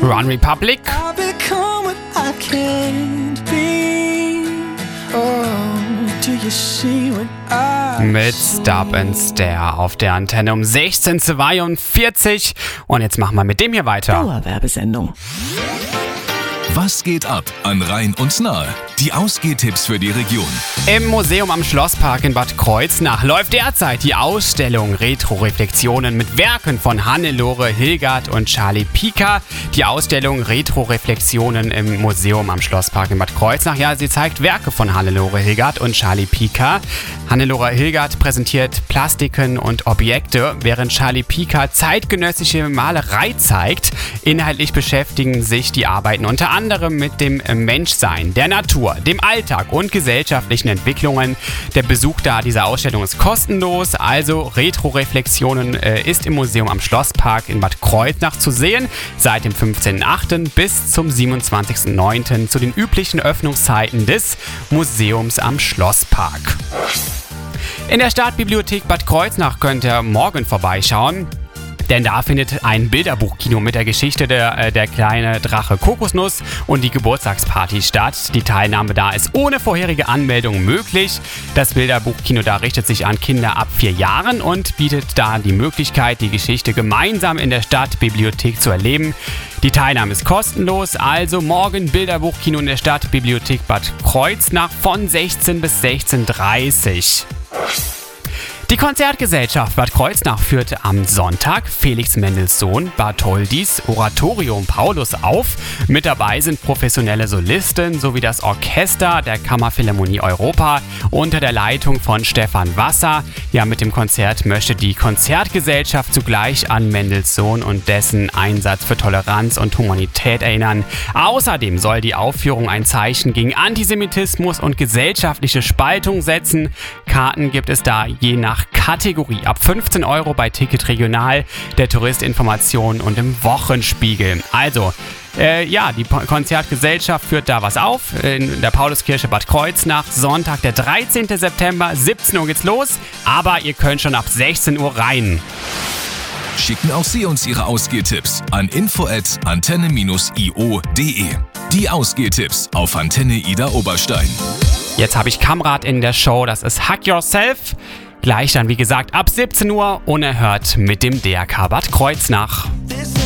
One Republic. I've become what I can't be. Oh, do you see what I Mit see? Stop and Stare auf der Antenne um 16:42. Und jetzt machen wir mit dem hier weiter. Dauerwerbesendung. Was geht ab an Rhein und Nahe? Die Ausgehtipps für die Region. Im Museum am Schlosspark in Bad Kreuznach läuft derzeit die Ausstellung Retro-Reflexionen mit Werken von Hannelore Hilgard und Charlie Pika. Die Ausstellung Retro-Reflexionen im Museum am Schlosspark in Bad Kreuznach. Ja, sie zeigt Werke von Hannelore Hilgard und Charlie Pika. Hannelore Hilgard präsentiert Plastiken und Objekte, während Charlie Pika zeitgenössische Malerei zeigt. Inhaltlich beschäftigen sich die Arbeiten unter anderem mit dem Menschsein, der Natur, dem Alltag und gesellschaftlichen Entwicklungen. Der Besuch dieser Ausstellung ist kostenlos, also Retro-Reflexionen ist im Museum am Schlosspark in Bad Kreuznach zu sehen, seit dem 15.08. bis zum 27.09. zu den üblichen Öffnungszeiten des Museums am Schlosspark. In der Stadtbibliothek Bad Kreuznach könnt ihr morgen vorbeischauen. Denn da findet ein Bilderbuchkino mit der Geschichte der kleine Drache Kokosnuss und die Geburtstagsparty statt. Die Teilnahme da ist ohne vorherige Anmeldung möglich. Das Bilderbuchkino da richtet sich an Kinder ab 4 Jahren und bietet da die Möglichkeit, die Geschichte gemeinsam in der Stadtbibliothek zu erleben. Die Teilnahme ist kostenlos, also morgen Bilderbuchkino in der Stadtbibliothek Bad Kreuznach von 16 bis 16:30 Uhr. Die Konzertgesellschaft Bad Kreuznach führt am Sonntag Felix Mendelssohn Bartholdys Oratorium Paulus auf. Mit dabei sind professionelle Solisten sowie das Orchester der Kammerphilharmonie Europa unter der Leitung von Stefan Wasser. Ja, mit dem Konzert möchte die Konzertgesellschaft zugleich an Mendelssohn und dessen Einsatz für Toleranz und Humanität erinnern. Außerdem soll die Aufführung ein Zeichen gegen Antisemitismus und gesellschaftliche Spaltung setzen. Karten gibt es da je nach Kategorie ab 15 Euro bei Ticket Regional, der Touristinformation und im Wochenspiegel. Also, die Konzertgesellschaft führt da was auf in der Pauluskirche Bad Kreuznach. Sonntag, der 13. September, 17 Uhr geht's los, aber ihr könnt schon ab 16 Uhr rein. Schicken auch Sie uns Ihre Ausgehtipps an info@antenne-io.de. Die Ausgehtipps auf Antenne Ida Oberstein. Jetzt habe ich Kamrat in der Show, das ist Hack Yourself. Gleich dann, wie gesagt, ab 17 Uhr, unerhört mit dem DRK Bad Kreuznach. This